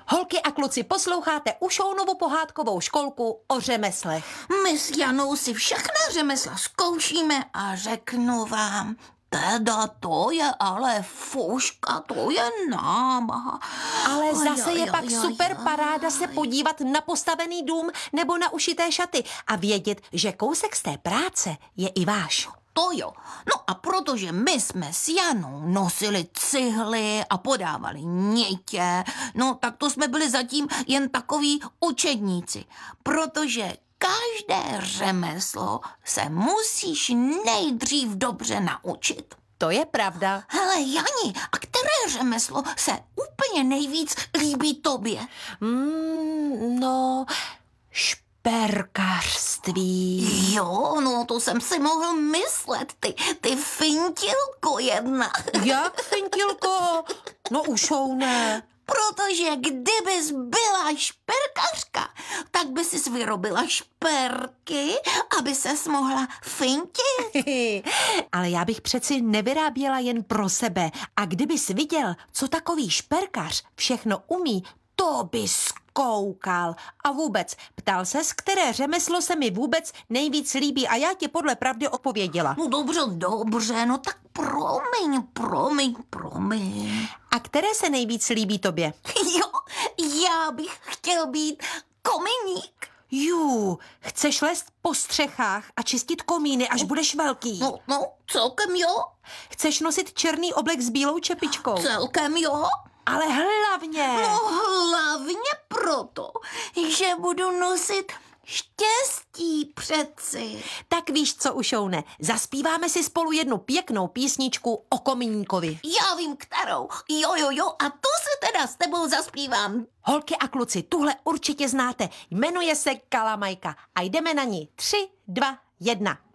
Holky a kluci, posloucháte Ušounovu pohádkovou školku o řemeslech. My s Janou si všechna řemesla zkoušíme a řeknu vám, teda to je ale fuška, to je námaha. Ale zase je pak super paráda se podívat na postavený dům nebo na ušité šaty a vědět, že kousek z té práce je i váš. To jo. No a protože my jsme s Janou nosili cihly a podávali nitě, no tak to jsme byli zatím jen takoví učedníci, protože každé řemeslo se musíš nejdřív dobře naučit. To je pravda. Hele, Jani, a které řemeslo se úplně nejvíc líbí tobě? No, šperkařství. Jo, no to jsem si mohl myslet, ty fintilko jedna. Jak, fintilko? No Ušoune. Protože kdybys byla šperkařka, tak by sis vyrobila šperky, aby ses mohla fintit. Ale já bych přeci nevyráběla jen pro sebe. A kdybys viděl, co takový šperkař všechno umí, to bys koukal. A vůbec, ptal ses, které řemeslo se mi vůbec nejvíc líbí a já ti podle pravdy odpověděla. No dobře, no tak promiň. A které se nejvíc líbí tobě? Jo, já bych chtěl být kominík. Chceš lézt po střechách a čistit komíny, až budeš velký. No, celkem jo. Chceš nosit černý oblek s bílou čepičkou. Celkem jo. Ale hlavně. No hlavně proto, že budu nosit štěstí přeci. Tak víš co, Ušoune, zaspíváme si spolu jednu pěknou písničku o komíníkovi. Já vím kterou. Jo, a tu si teda s tebou zaspívám. Holky a kluci, tuhle určitě znáte. Jmenuje se Kalamajka a jdeme na ní. 3, 2, 1.